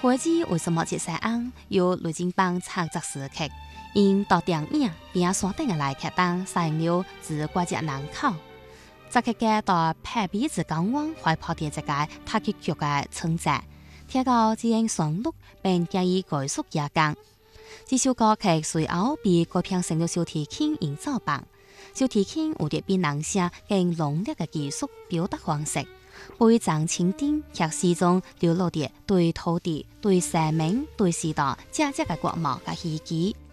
或者为什么这些案由雷震邦插作时刻，因到电影并山顶的来客当使用了自国籍人口，这个嘅到拍彼此港湾怀抱的这个太极局嘅存在，提高自然上路并加以改速加工。这首歌曲随后被改编成了小提琴演奏版。小提琴有着比人声更浓烈嘅技术表达方式，配上清丁却始终流露着对土地、对生命、对时代价值嘅光芒嘅希冀。